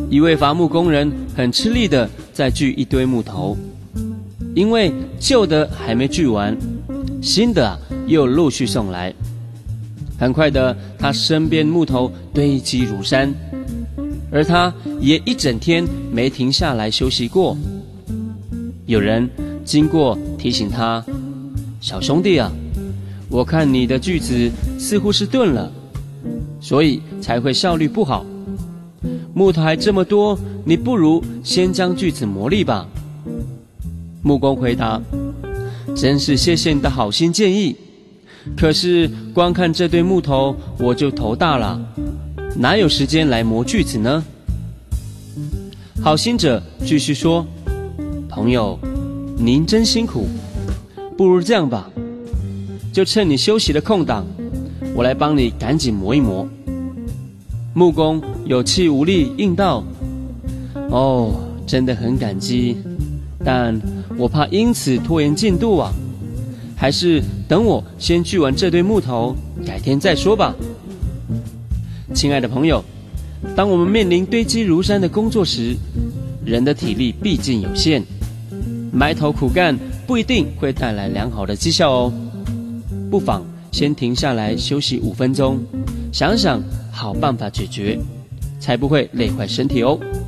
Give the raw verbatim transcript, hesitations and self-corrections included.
一位伐木工人很吃力地在锯一堆木头，因为旧的还没锯完，新的啊又陆续送来。很快的，他身边木头堆积如山，而他也一整天没停下来休息过。有人经过提醒他：小兄弟啊，我看你的锯子似乎是钝了，所以才会效率不好。木头还这么多，你不如先将锯子磨利吧。木工回答：真是谢谢你的好心建议，可是光看这堆木头我就头大了，哪有时间来磨锯子呢？好心者继续说：朋友，您真辛苦，不如这样吧，就趁你休息的空档，我来帮你赶紧磨一磨。木工有气无力应道：哦，真的很感激，但我怕因此拖延进度啊，还是等我先锯完这堆木头，改天再说吧。亲爱的朋友，当我们面临堆积如山的工作时，人的体力毕竟有限，埋头苦干不一定会带来良好的绩效哦。不妨先停下来休息五分钟，想想好办法解决，才不会累坏身体哦。